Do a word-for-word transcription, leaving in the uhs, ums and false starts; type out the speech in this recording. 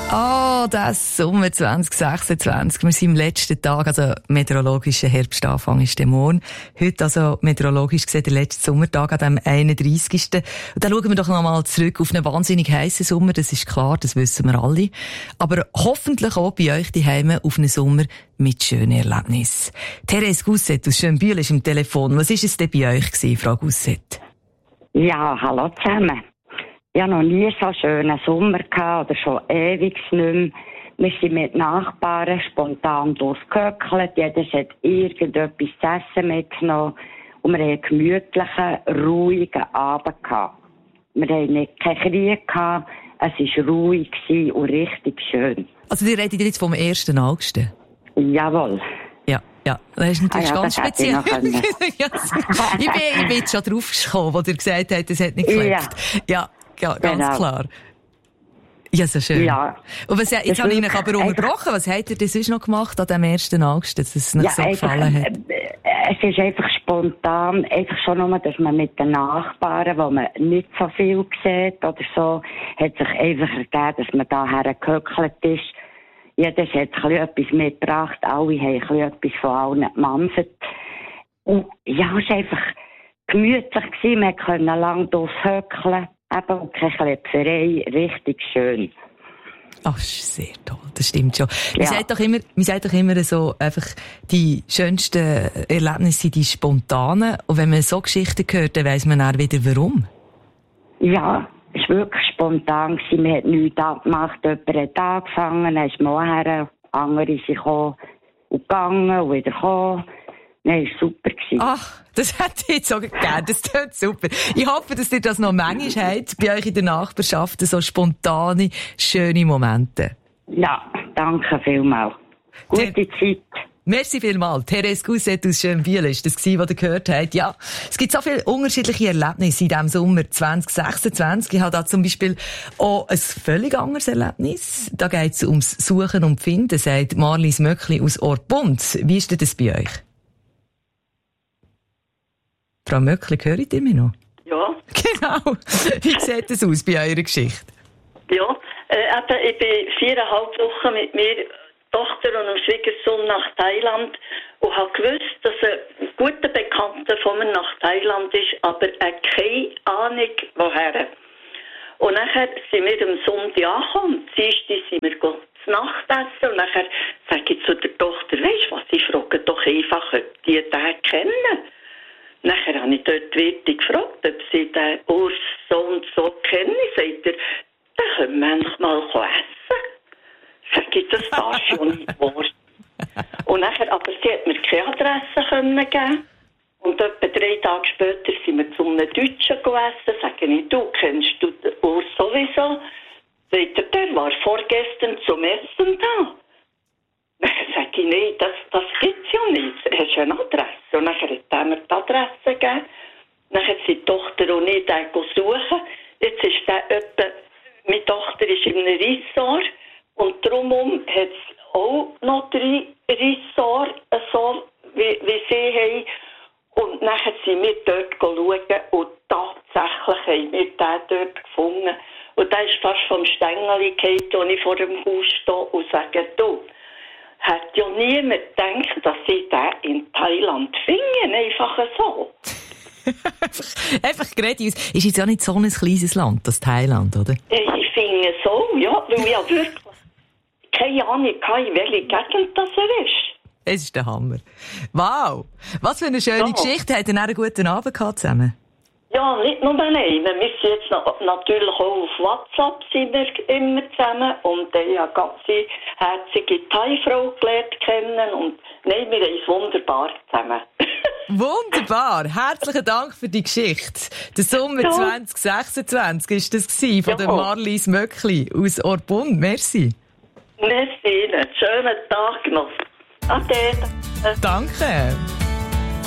Oh, das Sommer zwanzig sechsundzwanzig. Wir sind im letzten Tag, also meteorologischer Herbstanfang ist der Morgen. Heute, also meteorologisch gesehen, der letzte Sommertag an dem einunddreissigsten Und dann schauen wir doch nochmal zurück auf einen wahnsinnig heissen Sommer. Das ist klar, das wissen wir alle. Aber hoffentlich auch bei euch daheim auf einen Sommer mit schönen Erlebnissen. Therese Gusset aus Schönbühl ist im Telefon. Was war es denn bei euch gewesen, Frau Gusset? Ja, hallo zusammen. Ich hatte noch nie so einen schönen Sommer gehabt, oder schon ewig nicht mehr. Wir sind mit Nachbarn spontan durchgehöckelt. Jeder hat irgendetwas zu essen mitgenommen. Und wir hatten einen gemütlichen, ruhigen Abend gehabt. Wir hatten nicht keinen Krieg gehabt. Es war ruhig und richtig schön. Also, ihr redet jetzt vom ersten August? Jawohl. Ja, ja, das ist natürlich ah, ja, ganz speziell. Ich, ja, ich, bin, ich bin jetzt schon drauf gekommen, wo ihr gesagt habt, es hat nicht geklappt. Ja. Ja, ganz genau. Klar. Ja, so schön. Ja. Und was, jetzt habe ich Ihnen aber unterbrochen. Was habt ihr denn sonst noch gemacht an dem ersten August, dass es nicht ja, so gefallen hat? Es ist einfach spontan, einfach schon nur, dass man mit den Nachbarn, wo man nicht so viel sieht oder so, hat sich einfach ergeben, dass man da hergehöckelt ist. Jeder hat etwas mitgebracht, alle haben etwas von allen gemampft. Und ja, es war einfach gemütlich gewesen, man konnte lang durchhöckeln. Eben, und keine Klepferei, richtig schön. Ach, sehr toll, das stimmt schon. Ja. Man sagt doch immer, man sagt doch immer so, einfach, die schönsten Erlebnisse sind die spontanen. Und wenn man so Geschichten hört, dann weiss man auch wieder, warum. Ja, es war wirklich spontan. Man hat nichts abgemacht, jemand hat angefangen, dann ist man her, andere sind gekommen und gegangen und wieder gekommen. Nein, es war super. Ach, das hätte ich jetzt so gegeben. Das klingt super. Ich hoffe, dass ihr das noch manchmal habt, bei euch in der Nachbarschaft, so spontane, schöne Momente. Ja, danke vielmals. Gute Ter- Zeit. Merci vielmals. Therese Gusset aus Schönbühl ist das gewesen, was ihr gehört habt. Ja, es gibt so viele unterschiedliche Erlebnisse in diesem Sommer zwanzig sechsundzwanzig. Ich habe da zum Beispiel auch ein völlig anderes Erlebnis. Da geht es ums Suchen und Finden, sagt Marlies Möckli aus Orpund. Wie ist denn das bei euch? Frau Möckli, hören Sie mich noch? Ja. Genau. Wie sieht das aus bei eurer Geschichte? Ja, äh, eben, ich bin viereinhalb Wochen mit meiner Tochter und einem Schwiegersohn nach Thailand und habe gewusst, dass ein guter Bekannter von mir nach Thailand ist, aber er hat keine Ahnung, woher. Und nachher sind wir am Sonntag angekommen. Am Dienstag sind wir zu Nacht essen und nachher sage ich zu der Tochter, weisst du was, ich frage doch einfach, ob die den kennen. Nachher habe ich dort die Wirtin gefragt, ob sie den Urs so und so kennen. Sagt er, dann können wir manchmal essen. Sag ich, das darf schon nicht wahr. Und nachher, aber sie hat mir keine Adresse können geben. Und etwa drei Tage später sind wir zu einem Deutschen gegessen. Sage ich, du kennst du den Urs sowieso? Sagt er, der war vorgestern zum Essen da. Dann sage ich, nein, das, das gibt es ja nicht. Hast du eine Adresse? Und dann hat er mir die Adresse gegeben. Dann hat die Tochter und ich den suchen. Jetzt ist der etwa, meine Tochter ist in einem Ressort und drumherum hat es auch noch drei Ressorts, so wie, wie sie haben. Und dann sind wir dort schauen und tatsächlich haben wir den dort gefunden. Und der ist fast vom Stängel gefallen, als ich vor dem Haus stehe und sage, du, hat ja niemand gedacht, dass sie den in Thailand finden, einfach so. einfach, einfach gerade, ist jetzt ja nicht so ein kleines Land, das Thailand, oder? Ich finde so, ja, weil ich ja wirklich keine Ahnung hatte, in welcher Gegend das er ist. Es ist der Hammer. Wow, was für eine schöne ja. Geschichte. Habt ihr einen guten Abend gehabt zusammen? Ja, nicht nur einen. Wir müssen jetzt noch, natürlich auch auf WhatsApp sind wir immer zusammen. Und äh, ja, ganz herzige Thai-Frau gelernt kennen. Und nein, wir haben es wunderbar zusammen. Wunderbar. Herzlichen Dank für die Geschichte. Der Sommer ja. zwanzig sechsundzwanzig war das gewesen, von ja. der Marlies Möckli aus Orpund. Merci. Merci Ihnen. Schönen Tag noch. Ade. Danke.